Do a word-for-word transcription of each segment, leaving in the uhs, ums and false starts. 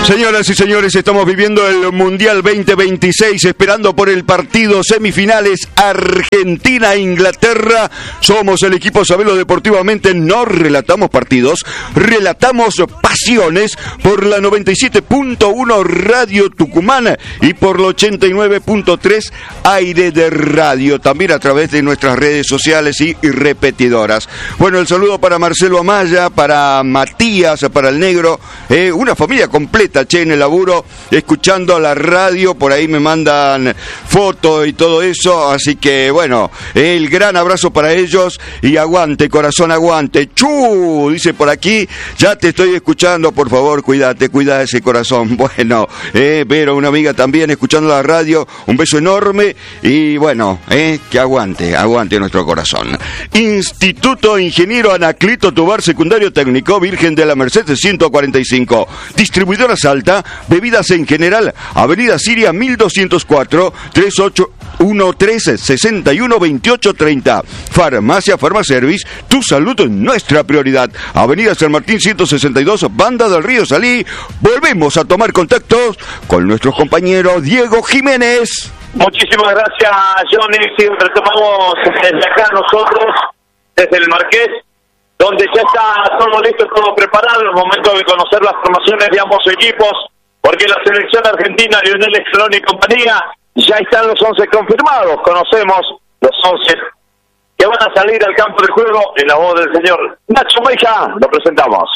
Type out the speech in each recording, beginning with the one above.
Señoras y señores, estamos viviendo el Mundial veinte veintiséis, esperando por el partido semifinales Argentina-Inglaterra. Somos el equipo Sabelo Deportivamente, no relatamos partidos, relatamos pasiones por la noventa y siete punto uno Radio Tucumán y por la ochenta y nueve punto tres Aire de Radio, también a través de nuestras redes sociales y repetidoras. Bueno, el saludo para Marcelo Amaya, para Matías, para el Negro, eh, una familia completa, che, en el laburo, escuchando la radio, por ahí me mandan fotos y todo eso, así que bueno, el gran abrazo para ellos y aguante, corazón, aguante. Chu, dice por aquí, ya te estoy escuchando, por favor, cuídate, cuida ese corazón. Bueno, eh, pero una amiga también escuchando la radio, un beso enorme y bueno, eh, que aguante, aguante nuestro corazón. Instituto Ingeniero Anaclito Tobar Secundario Técnico Virgen de la Merced ciento cuarenta y cinco, distribuidora Salta, bebidas en general, Avenida Siria mil doscientos cuatro, treinta y ocho trece, sesenta y uno veintiocho treinta. Farmacia Farmaservice, tu salud es nuestra prioridad. Avenida San Martín ciento sesenta y dos, Banda del Río Salí. Volvemos a tomar contactos con nuestro compañero Diego Jiménez. Muchísimas gracias, Johnny. Sí, retomamos desde acá nosotros, desde el Marqués, donde ya está todo listo, todo preparado. En el momento de conocer las formaciones de ambos equipos, porque la selección argentina, Lionel Scaloni y compañía, ya están los once confirmados. Conocemos los once que van a salir al campo de juego en la voz del señor Nacho Meija. Lo presentamos.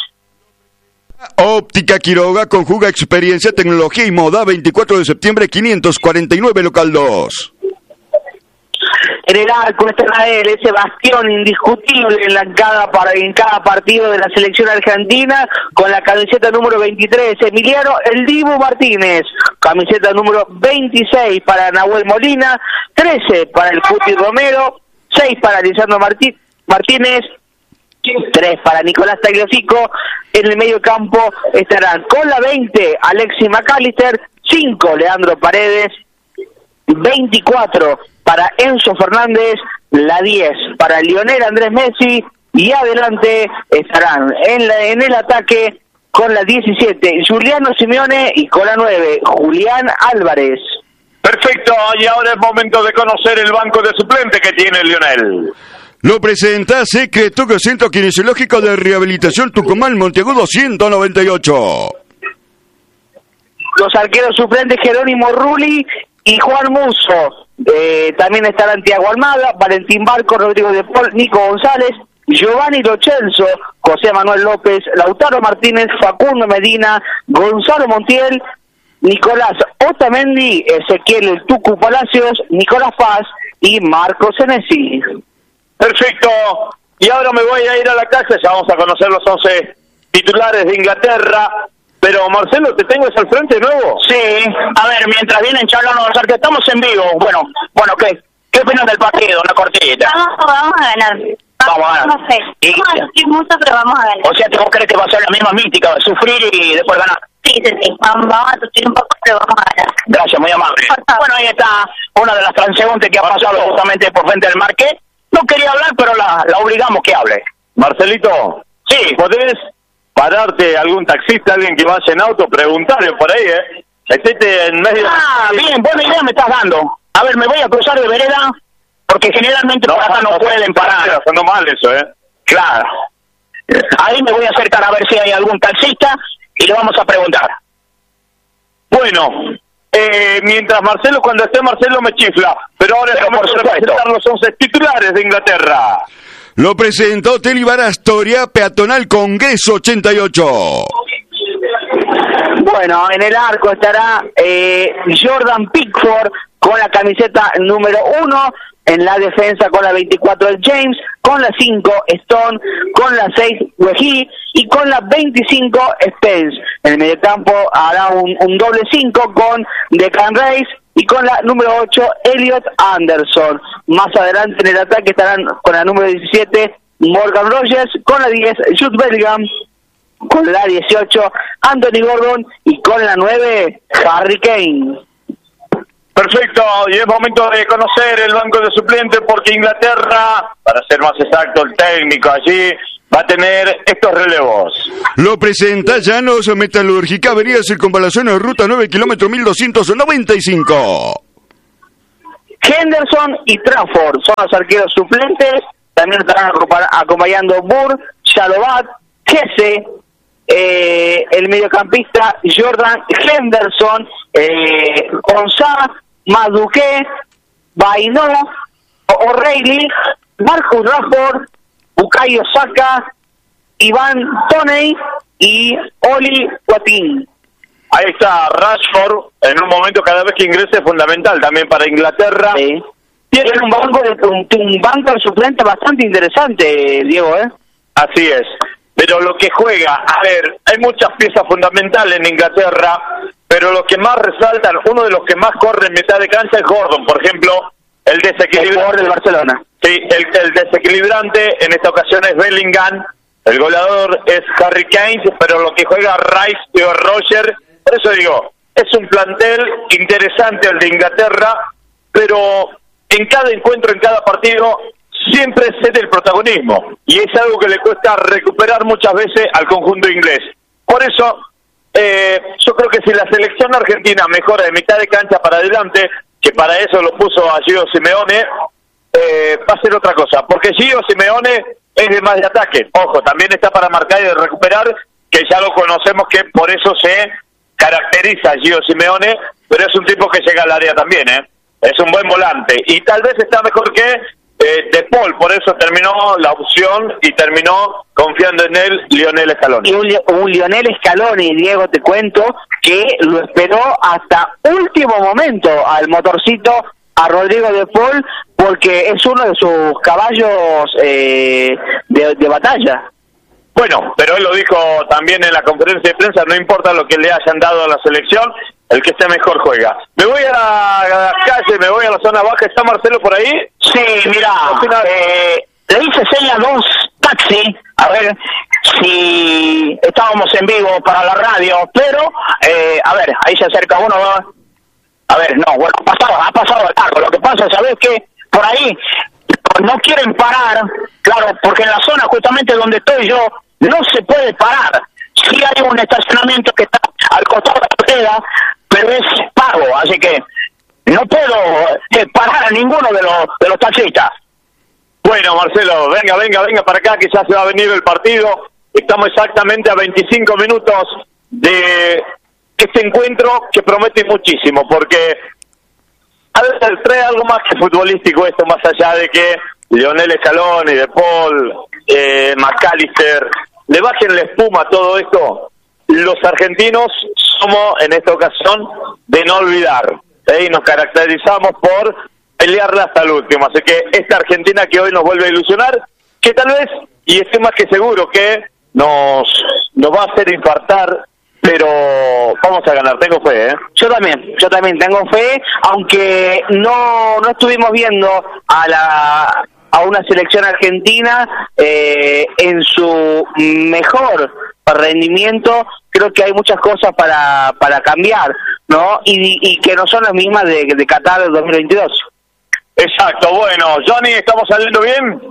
Óptica Quiroga, conjuga experiencia, tecnología y moda. Veinticuatro de septiembre, quinientos cuarenta y nueve, local dos. En el arco está él, ese bastión indiscutible en, la, cada, en cada partido de la selección argentina, con la camiseta número veintitrés, Emiliano El Dibu Martínez, camiseta número veintiséis para Nahuel Molina, trece para el Cuti Romero, seis para Lisandro Martí, Martínez, tres para Nicolás Tagliafico. En el medio campo estarán con la veinte Alexis McAllister, cinco Leandro Paredes, veinticuatro para Enzo Fernández, la diez para Lionel Andrés Messi, y adelante estarán en, la, en el ataque con la diecisiete Juliano Simeone y con la nueve Julián Álvarez. Perfecto, y ahora es momento de conocer el banco de suplente que tiene Lionel. Lo presenta Secreto Centro Kinesiológico de Rehabilitación Tucumán, Monteagudo ciento noventa y ocho. Los arqueros suplentes Jerónimo Rulli y Juan Musso. Eh, también estarán Tiago Almada, Valentín Barco, Rodrigo de Paul, Nico González, Giovanni Lo Celso, José Manuel López, Lautaro Martínez, Facundo Medina, Gonzalo Montiel, Nicolás Otamendi, Ezequiel El Tucu Palacios, Nicolás Paz y Marcos Senesi. Perfecto, y ahora me voy a ir a la casa, ya vamos a conocer los once titulares de Inglaterra. Pero, Marcelo, ¿te tengo al frente de nuevo? Sí, a ver, mientras vienen charlando los arqueros, estamos en vivo. Bueno, bueno, ¿qué? ¿Qué opinas del partido? Una cortita. Vamos, vamos a ganar. Vamos a ganar. No sé, Y- vamos a decir mucho, pero vamos a ganar. O sea, ¿vos crees que va a ser la misma mística, sufrir y después ganar? Sí, sí, sí, vamos, vamos a sufrir un poco, pero vamos a ganar. Gracias, muy amable. Por favor. Bueno, ahí está una de las transeúntes que ha pasado justamente por frente del Marqués. No quería hablar, pero la, la obligamos que hable. Marcelito, Sí, ¿podés pararte algún taxista, alguien que vaya en auto, preguntarle por ahí, eh? Metete en medio... Ah, bien, buena idea me estás dando. A ver, me voy a cruzar de vereda, porque generalmente por acá no pueden parar. Está haciendo mal eso, ¿eh? Claro. Ahí me voy a acercar a ver si hay algún taxista y le vamos a preguntar. Bueno, eh, mientras Marcelo, cuando esté Marcelo me chifla, pero ahora es Pero momento por de supuesto. presentar los once titulares de Inglaterra. Lo presentó Hotel Ibar Astoria, Peatonal Congreso ochenta y ocho. Bueno, en el arco estará eh, Jordan Pickford con la camiseta número uno, en la defensa con la veinticuatro James, con la cinco Stone, con la seis Wehi y con la veinticinco Spence. En el mediocampo hará un, un doble cinco con Declan Rice y con la número ocho Elliot Anderson. Más adelante en el ataque estarán con la número diecisiete Morgan Rogers, con la diez Jude Bellingham, con la dieciocho Anthony Gordon y con la nueve Harry Kane. Perfecto, y es momento de conocer el banco de suplentes porque Inglaterra, para ser más exacto, el técnico allí va a tener estos relevos. Lo presenta Llanos Metalúrgica, Avería Circunvalación en ruta nueve, kilómetro mil doscientos noventa y cinco. Henderson y Trafford son los arqueros suplentes. También estarán acompañando Burr, Shalovat, Jesse, eh, el mediocampista Jordan Henderson, eh, Gonzá, Maduque, Bainó, O'Reilly, Marcus Rashford, Bukayo Saka, Iván Toney y Oli Watin. Ahí está Rashford, en un momento cada vez que ingrese es fundamental también para Inglaterra. Sí. Tiene un banco de un, un banco de suplente bastante interesante, Diego, ¿eh? Así es. Pero lo que juega, a ver, hay muchas piezas fundamentales en Inglaterra, pero los que más resaltan, uno de los que más corre en mitad de cancha es Gordon, por ejemplo, el desequilibrante del Barcelona. Sí, el, el desequilibrante en esta ocasión es Bellingham, el goleador es Harry Kane, pero lo que juega Rice y Roger, por eso digo, es un plantel interesante el de Inglaterra, pero en cada encuentro, en cada partido, siempre cede el protagonismo, y es algo que le cuesta recuperar muchas veces al conjunto inglés. Por eso, eh, yo creo que si la selección argentina mejora de mitad de cancha para adelante, que para eso lo puso a Gio Simeone, eh, va a ser otra cosa, porque Gio Simeone es de más de ataque. Ojo, también está para marcar y de recuperar, que ya lo conocemos, que por eso se caracteriza Gio Simeone, pero es un tipo que llega al área también, ¿eh? Es un buen volante, y tal vez está mejor que eh, De Paul, por eso terminó la opción y terminó confiando en él Lionel Scaloni. Y un, un Lionel Scaloni, Diego, te cuento, que lo esperó hasta último momento al motorcito, a Rodrigo De Paul, porque es uno de sus caballos eh, de, de batalla. Bueno, pero él lo dijo también en la conferencia de prensa, no importa lo que le hayan dado a la selección, el que esté mejor juega. Me voy a la, a la calle, me voy a la zona baja. ¿Está Marcelo por ahí? Sí, mira, eh, le hice seña a dos taxi, a ver si estábamos en vivo para la radio, pero, eh, a ver, ahí se acerca uno, ¿no? A ver, no, bueno, ha pasado, ha pasado el largo. Lo que pasa, ¿sabes qué? Por ahí no quieren parar, claro, porque en la zona justamente donde estoy yo, no se puede parar. Sí hay un estacionamiento que está al costado de la vereda, pero es pago, así que no puedo eh, parar a ninguno de los de los taxistas. Bueno, Marcelo, venga, venga, venga para acá, que ya se va a venir el partido. Estamos exactamente a veinticinco minutos de este encuentro que promete muchísimo, porque a veces trae algo más que futbolístico esto, más allá de que Lionel Scaloni, De Paul, eh, McAllister le bajen la espuma a todo esto. Los argentinos somos en esta ocasión de no olvidar, ¿eh? Y nos caracterizamos por pelearla hasta el último, así que esta Argentina que hoy nos vuelve a ilusionar, que tal vez, y estoy más que seguro que nos, nos va a hacer infartar, pero vamos a ganar, tengo fe, ¿eh? Yo también, yo también tengo fe, aunque no, no estuvimos viendo a la a una selección argentina eh, en su mejor rendimiento. Creo que hay muchas cosas para para cambiar, ¿no? Y, y que no son las mismas de, de Qatar del dos mil veintidós. Exacto, bueno, Johnny, ¿estamos saliendo bien?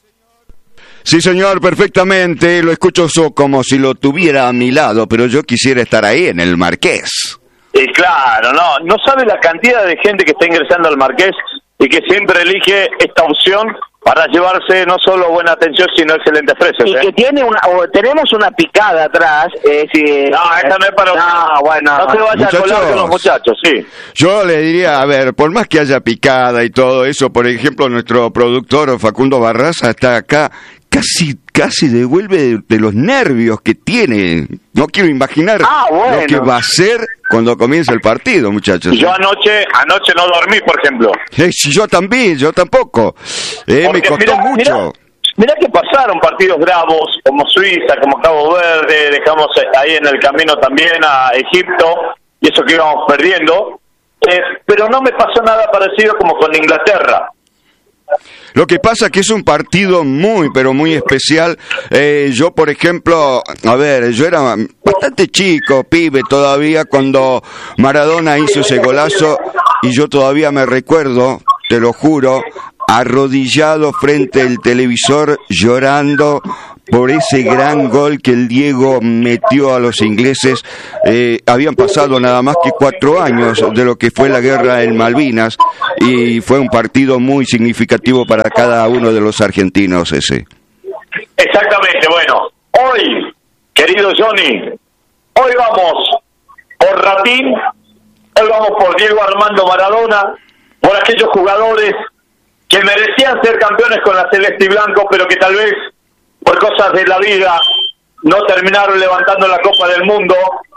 Sí, señor, perfectamente. Lo escucho so como si lo tuviera a mi lado, pero yo quisiera estar ahí en el Marqués. Y claro, no, no sabe la cantidad de gente que está ingresando al Marqués y que siempre elige esta opción para llevarse no solo buena atención, sino excelentes precios. Y ¿eh? que tiene una, o tenemos una picada atrás. Eh, si, no, esta no es para... No, bueno. No se vaya a colar con los muchachos, sí. Yo le diría, a ver, por más que haya picada y todo eso, por ejemplo, nuestro productor Facundo Barraza está acá, casi casi devuelve de, de los nervios que tiene. No quiero imaginar ah, bueno. lo que va a ser cuando comience el partido, muchachos. Yo anoche anoche no dormí, por ejemplo. Eh, si yo también, yo tampoco. Eh, me costó mirá, mucho. Mirá, mirá que pasaron partidos bravos, como Suiza, como Cabo Verde, dejamos ahí en el camino también a Egipto, y eso que íbamos perdiendo. Eh, pero no me pasó nada parecido como con Inglaterra. Lo que pasa es que es un partido muy, pero muy especial. Eh, yo, por ejemplo, a ver, yo era bastante chico, pibe todavía, cuando Maradona hizo ese golazo, y yo todavía me recuerdo, te lo juro, arrodillado frente al televisor, llorando por ese gran gol que el Diego metió a los ingleses. Eh, habían pasado nada más que cuatro años de lo que fue la guerra en Malvinas, y fue un partido muy significativo para cada uno de los argentinos ese. Exactamente, bueno, hoy, querido Johnny, hoy vamos por Ratín, hoy vamos por Diego Armando Maradona, por aquellos jugadores que merecían ser campeones con la celeste y blanco, pero que tal vez por cosas de la vida no terminaron levantando la Copa del Mundo,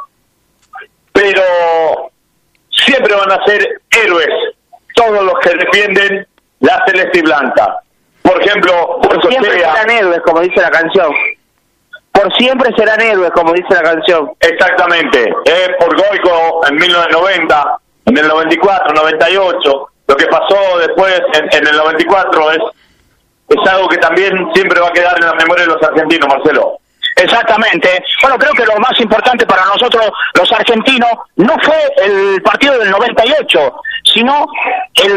pero siempre van a ser héroes todos los que defienden la celeste y blanca. Por ejemplo, por siempre serán héroes, como dice la canción. Por siempre serán héroes, como dice la canción. Exactamente. Eh, por Goico en mil novecientos noventa, en el noventa y cuatro, noventa y ocho, lo que pasó después en, en el noventa y cuatro es es algo que también siempre va a quedar en la memoria de los argentinos, Marcelo. Exactamente. Bueno, creo que lo más importante para nosotros, los argentinos, no fue el partido del noventa y ocho, sino el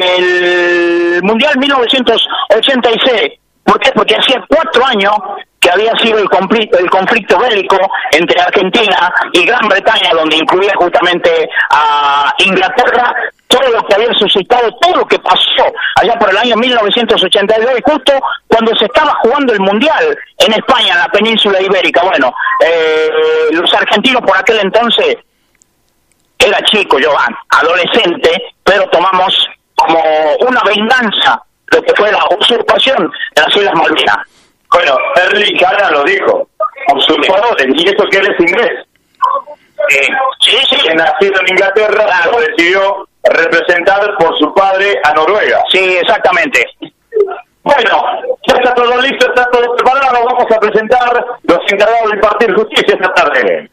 del Mundial mil novecientos ochenta y seis. ¿Por qué? Porque hacía cuatro años que había sido el conflicto, el conflicto bélico entre Argentina y Gran Bretaña, donde incluía justamente a Inglaterra, todo lo que había suscitado, todo lo que pasó allá por el año mil novecientos ochenta y dos, justo cuando se estaba jugando el Mundial en España, en la península ibérica. Bueno, eh, los argentinos por aquel entonces, era chico, Jovan, adolescente, pero tomamos como una venganza lo que fue la usurpación de las Islas Malvinas. Bueno, Erling Cara lo dijo, usurpadores, y eso que él es inglés. Eh, sí, sí. Que nacido en Inglaterra, claro, lo decidió representar por su padre a Noruega. Sí, exactamente. Bueno, ya está todo listo, está todo preparado. Vamos a presentar los encargados de impartir justicia esta tarde.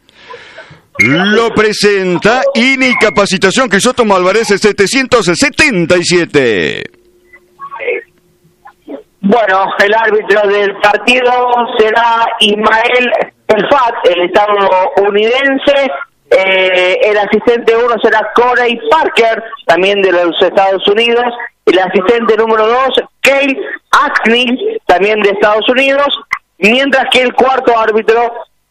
Lo presenta INI Capacitación Crisóstomo Álvarez setecientos setenta y siete. Bueno, el árbitro del partido será Ismael Elfat, el estadounidense. Eh, el asistente uno será Corey Parker, también de los Estados Unidos. El asistente número dos, Cale Askney, también de Estados Unidos. Mientras que el cuarto árbitro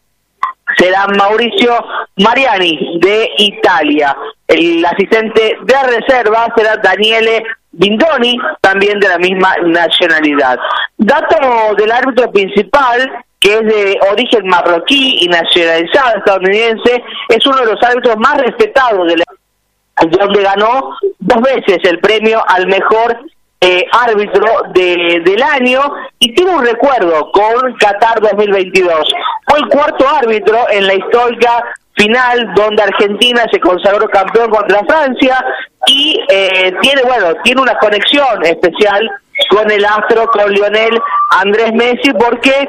será Mauricio Mariani, de Italia. El asistente de reserva será Daniele Bindoni, también de la misma nacionalidad. Dato del árbitro principal, que es de origen marroquí y nacionalizado estadounidense, es uno de los árbitros más respetados de la, donde ganó dos veces el premio al mejor eh, árbitro de, del año, y tiene un recuerdo con Qatar dos mil veintidós. Fue el cuarto árbitro en la histórica final donde Argentina se consagró campeón contra Francia, y eh, tiene, bueno, tiene una conexión especial con el astro, con Lionel Andrés Messi, porque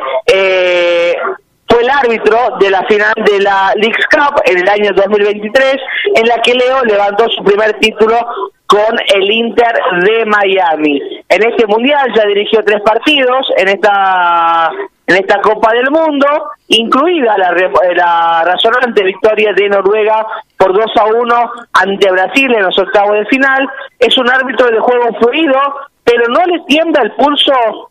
eh, fue el árbitro de la final de la Leagues Cup en el año dos mil veintitrés, en la que Leo levantó su primer título con el Inter de Miami. En este mundial ya dirigió tres partidos en esta en esta Copa del Mundo, incluida la, la razonante victoria de Noruega por dos a uno ante Brasil en los octavos de final. Es un árbitro de juego fluido, pero no le tiembla el pulso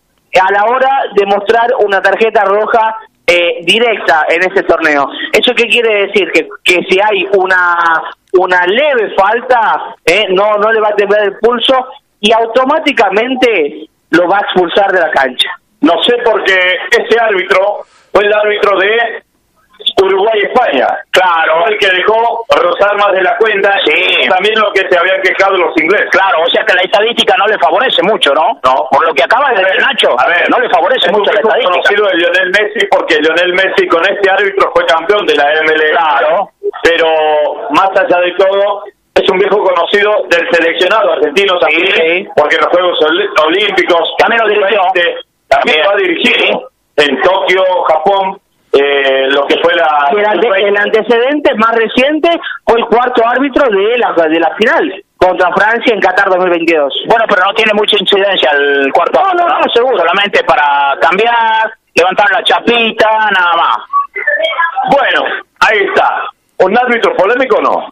a la hora de mostrar una tarjeta roja eh, directa en ese torneo. ¿Eso qué quiere decir? Que, que si hay una una leve falta, eh, no no le va a temblar el pulso y automáticamente lo va a expulsar de la cancha. No sé, porque ese árbitro fue el árbitro de Uruguay-España. Claro, el que dejó rozar más de la cuenta. Sí. También lo que se habían quejado los ingleses. Claro, o sea que la estadística no le favorece mucho, ¿no? No. Por lo que acaba de decir Nacho, a ver, no le favorece mucho la estadística. Es conocido de Lionel Messi porque Lionel Messi con este árbitro fue campeón de la M L S. Claro. Pero más allá de todo, es un viejo conocido del seleccionado argentino también, sí, porque en los Juegos Olímpicos también lo dirigió. También lo ha dirigido en Tokio, Japón. Eh, lo que fue la el, ante, el antecedente más reciente fue el cuarto árbitro de la de la final. contra Francia en Qatar dos mil veintidós. Bueno, pero no tiene mucha incidencia el cuarto. No, no, no, seguro. Solamente para cambiar, levantar la chapita, nada más. Bueno, ahí está. ¿Un árbitro polémico o no?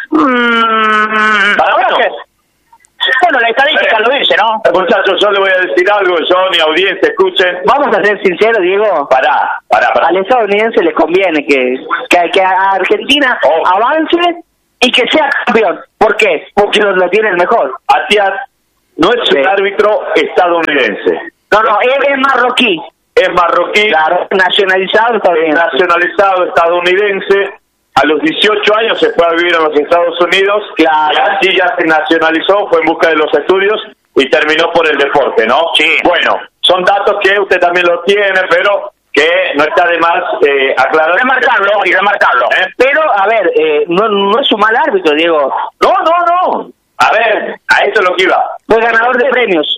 Mm, Para bueno, bueno. bueno, la estadística lo dice, ¿no? Muchachos, yo le voy a decir algo, Johnny, audiencia, escuchen. Vamos a ser sinceros, Diego. Pará, pará, pará. Al estadounidense les conviene que, que, que a Argentina Oh. avance y que sea campeón. ¿Por qué? Porque lo, lo tiene el mejor. Atiat no es Sí. un árbitro estadounidense. No, no, él es marroquí. Es marroquí, Claro, nacionalizado estadounidense. nacionalizado estadounidense. A los dieciocho años se fue a vivir en los Estados Unidos. Claro. Y así ya se nacionalizó, fue en busca de los estudios y terminó por el deporte, ¿no? Sí. Bueno, son datos que usted también los tiene, pero que no está de más eh, aclarar. Remarcarlo y remarcarlo. ¿Eh? Pero, a ver, eh, no, no es un mal árbitro, Diego. No, no, no. A ver, a esto es lo que iba. Fue ganador de premios.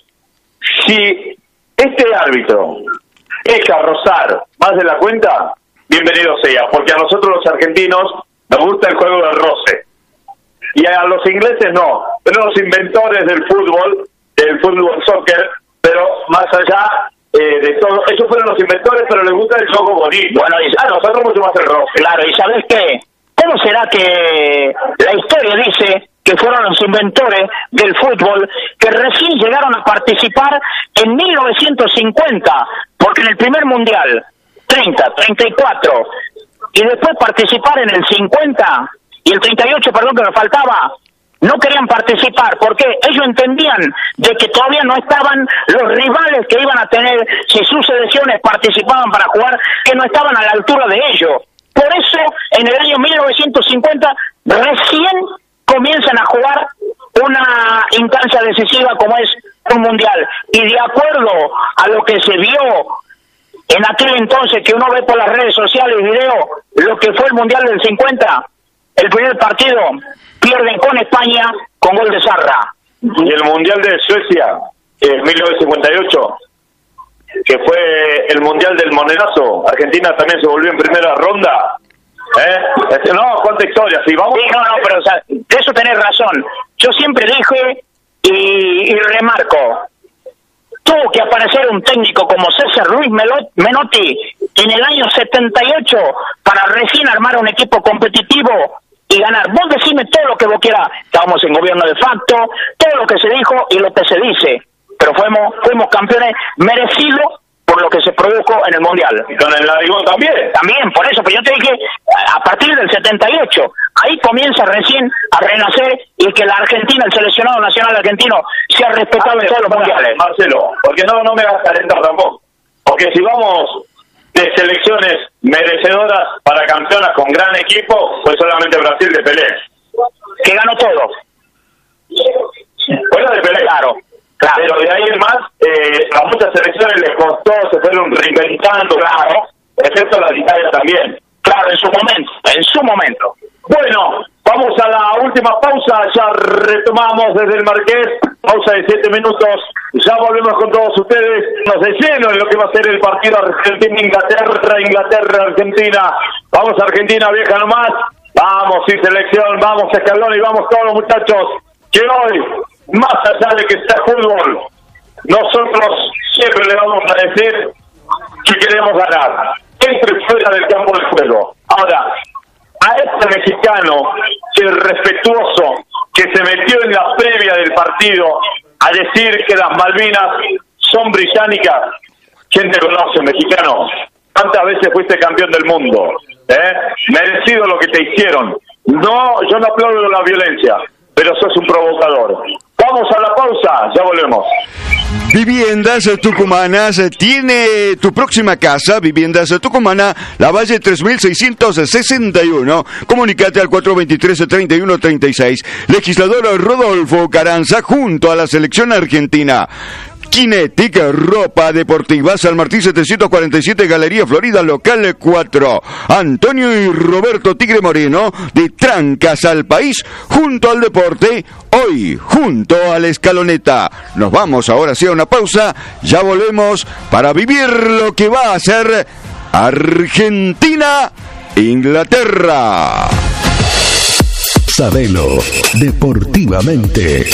Si este árbitro deja rozar más de la cuenta, bienvenido sea, porque a nosotros los argentinos nos gusta el juego del roce. Y a los ingleses no, pero los inventores del fútbol, del fútbol soccer, pero más allá eh, de todo, ellos fueron los inventores, pero les gusta el juego bonito. Bueno, y a nosotros mucho más el roce. Claro, ¿y sabes qué? ¿Cómo será que la historia dice que fueron los inventores del fútbol que recién llegaron a participar en mil novecientos cincuenta? Porque en el primer mundial, treinta, treinta y cuatro, y después participar en el cincuenta y el treinta y ocho, perdón, que me faltaba, no querían participar porque ellos entendían de que todavía no estaban los rivales que iban a tener si sus selecciones participaban para jugar, que no estaban a la altura de ellos. Por eso, en el año mil novecientos cincuenta, recién comienzan a jugar una instancia decisiva como es un mundial. Y de acuerdo a lo que se vio en aquel entonces, que uno ve por las redes sociales y video, lo que fue el mundial del cincuenta, el primer partido pierden con España con gol de Sarra. Y el Mundial de Suecia, en mil novecientos cincuenta y ocho, que fue el Mundial del Monerazo, Argentina también se volvió en primera ronda. ¿Eh? Este, no, cuánta historia, sí, vamos. Sí, no, no, pero o sea, de eso tenés razón. Yo siempre dije y, y remarco, tuvo que aparecer un técnico como César Luis Menotti en el año setenta y ocho para recién armar un equipo competitivo y ganar. Vos decime todo lo que vos quieras. Estábamos en gobierno de facto, todo lo que se dijo y lo que se dice, pero fuimos fuimos campeones merecidos por lo que se produjo en el Mundial. Y con el Narigón también. También, por eso, pero yo te dije, a partir del setenta y ocho, ahí comienza recién a renacer y que la Argentina, el seleccionado nacional argentino, sea respetado en todos los mundiales. Marcelo, porque no, no me vas a calentar tampoco. Porque si vamos de selecciones merecedoras para campeonas con gran equipo, pues solamente Brasil de Pelé. Que ganó todo. Fuera de Pelé. Claro. Claro. Pero de ahí en más, eh, a muchas selecciones les costó, se fueron reinventando, claro, excepto la de Italia también. Claro, en su momento, en su momento. Bueno, vamos a la última pausa, ya retomamos desde el Marqués, pausa de siete minutos, ya volvemos con todos ustedes, nos de lleno en lo que va a ser el partido Argentina-Inglaterra, Inglaterra-Argentina, vamos Argentina vieja nomás, vamos sí selección, vamos Escalón y vamos todos los muchachos, que hoy, más allá de que sea fútbol, nosotros siempre le vamos a decir que queremos ganar, entre y fuera del campo de juego. Ahora, a este mexicano que es respetuoso, que se metió en la previa del partido a decir que las Malvinas son británicas, ¿quién te conoce, mexicano? ¿Cuántas veces fuiste campeón del mundo? ¿Eh? Merecido lo que te hicieron. No, yo no aplaudo la violencia, pero sos un provocador. Vamos a la pausa, ya volvemos. Viviendas Tucumanas tiene tu próxima casa, Viviendas Tucumana, La Valle tres mil seiscientos sesenta y uno. Comunicate al cuatro veintitrés, treinta y uno treinta y seis. Legislador Rodolfo Carranza junto a la selección argentina. Kinetic, ropa deportiva, San Martín setecientos cuarenta y siete, Galería Florida, local cuatro. Antonio y Roberto Tigre Moreno, de Trancas al País, junto al deporte, hoy, junto a la escaloneta. Nos vamos ahora sí a una pausa, ya volvemos para vivir lo que va a ser Argentina-Inglaterra. Sabelo deportivamente.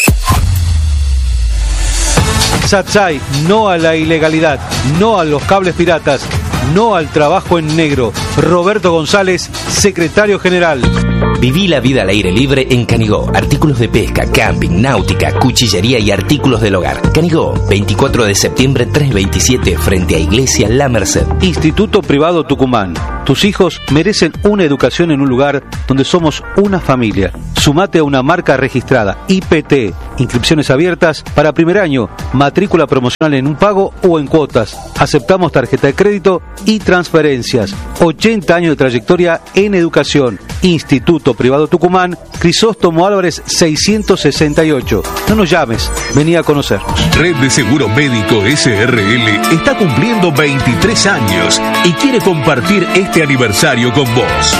Satsai, no a la ilegalidad, no a los cables piratas, no al trabajo en negro. Roberto González, secretario general. Viví la vida al aire libre en Canigó. Artículos de pesca, camping, náutica, cuchillería y artículos del hogar. Canigó, veinticuatro de septiembre, trescientos veintisiete, frente a Iglesia La Merced. Instituto Privado Tucumán. Tus hijos merecen una educación en un lugar donde somos una familia. Sumate a una marca registrada, I P T. Inscripciones abiertas para primer año. Matrícula promocional en un pago o en cuotas. Aceptamos tarjeta de crédito y transferencias. ochenta años de trayectoria en educación. Instituto Privado Tucumán, Crisóstomo Álvarez seiscientos sesenta y ocho. No nos llames, vení a conocernos. Red de Seguro Médico S R L está cumpliendo veintitrés años y quiere compartir este aniversario con vos.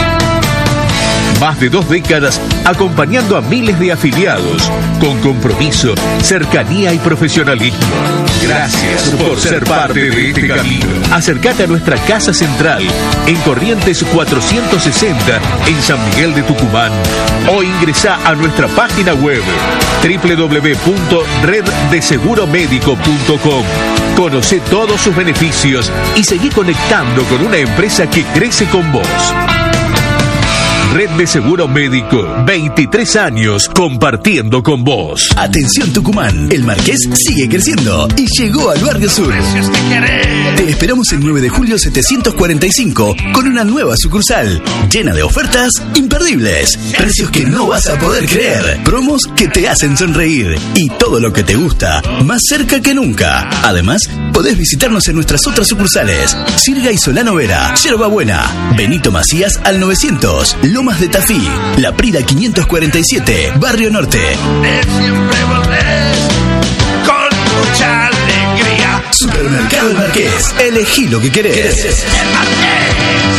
Más de dos décadas acompañando a miles de afiliados con compromiso, cercanía y profesionalismo. Gracias por ser parte de este camino. Acércate a nuestra casa central en Corrientes cuatrocientos sesenta en San Miguel de Tucumán o ingresá a nuestra página web doble u doble u doble u punto red de seguro médico punto com. Conoce todos sus beneficios y seguí conectando con una empresa que crece con vos. Red de Seguro Médico, veintitrés años compartiendo con vos. Atención Tucumán, el Marqués sigue creciendo y llegó al Barrio Sur. Te esperamos el nueve de julio setecientos cuarenta y cinco con una nueva sucursal llena de ofertas imperdibles, precios que no vas a poder creer, promos que te hacen sonreír y todo lo que te gusta más cerca que nunca. Además, podés visitarnos en nuestras otras sucursales: Sirga y Solano Vera, Yerba Buena, Benito Macías al novecientos, Lomas de Tafí, La Prida quinientos cuarenta y siete, Barrio Norte. Siempre volvés con mucha alegría. Supermercado El Marqués, elegí lo que querés. El Marqués.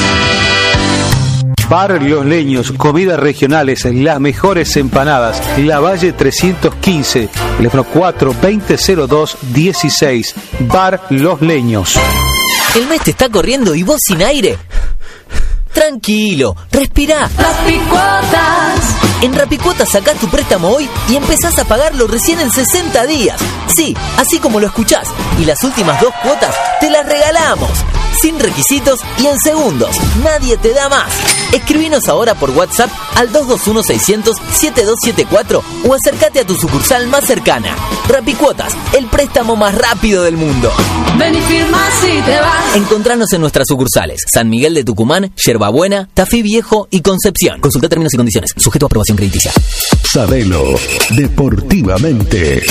Bar Los Leños, comidas regionales, las mejores empanadas. La Valle trescientos quince, teléfono cuatro veinte cero dos dieciséis. Bar Los Leños. El mes te está corriendo y vos sin aire. Tranquilo, respirá. Rapicuotas. En Rapicuotas sacás tu préstamo hoy y empezás a pagarlo recién en sesenta días. Sí, así como lo escuchás. Y las últimas dos cuotas te las regalamos. Sin requisitos y en segundos. Nadie te da más. Escribinos ahora por WhatsApp al dos dos uno seiscientos setenta y dos setenta y cuatro o acércate a tu sucursal más cercana. Rapicuotas, el préstamo más rápido del mundo. Ven y firma si te vas. Encontranos en nuestras sucursales: San Miguel de Tucumán, Yerbabuena, Tafí Viejo y Concepción. Consulta términos y condiciones. Sujeto a aprobación crediticia. Sabelo deportivamente.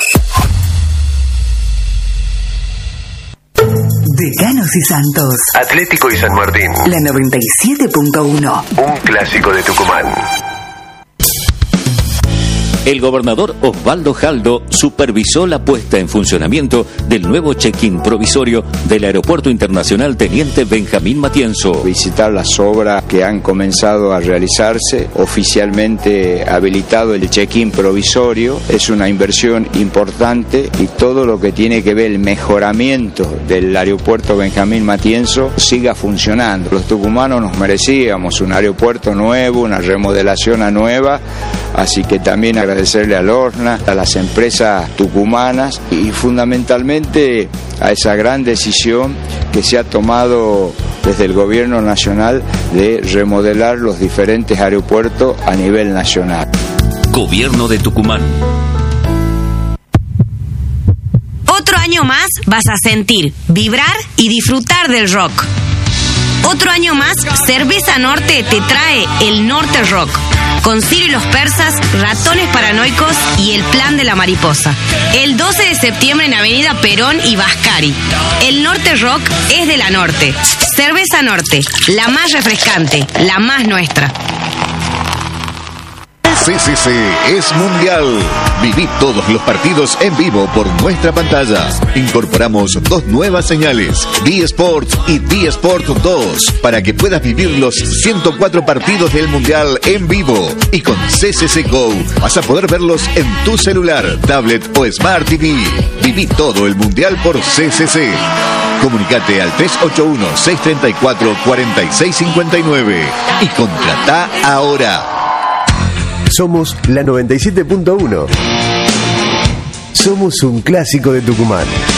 Decanos y Santos. Atlético y San Martín. La noventa y siete punto uno. Un clásico de Tucumán. El gobernador Osvaldo Jaldo supervisó la puesta en funcionamiento del nuevo check-in provisorio del Aeropuerto Internacional Teniente Benjamín Matienzo. Visitar las obras que han comenzado a realizarse, oficialmente habilitado el check-in provisorio, es una inversión importante y todo lo que tiene que ver el mejoramiento del Aeropuerto Benjamín Matienzo siga funcionando. Los tucumanos nos merecíamos un aeropuerto nuevo, una remodelación a nueva, así que también agradecerle al Orna, a las empresas tucumanas y fundamentalmente a esa gran decisión que se ha tomado desde el gobierno nacional de remodelar los diferentes aeropuertos a nivel nacional. Gobierno de Tucumán. Otro año más vas a sentir, vibrar y disfrutar del rock. Otro año más, Cerveza Norte te trae el Norte Rock, con Ciro y los Persas, Ratones Paranoicos y El Plan de la Mariposa. El doce de septiembre en Avenida Perón y Vascari. El Norte Rock es de la Norte. Cerveza Norte, la más refrescante, la más nuestra. C C C es mundial. Viví todos los partidos en vivo por nuestra pantalla. Incorporamos dos nuevas señales, D Sport y D Sport dos, para que puedas vivir los ciento cuatro partidos del mundial en vivo. Y con C C C Go vas a poder verlos en tu celular, tablet o Smart T V. Viví todo el mundial por C C C. Comunicate al tres ocho uno, seis tres cuatro, cuatro seis cinco nueve y contratá ahora. somos la noventa y siete punto uno. Somos un clásico de Tucumán.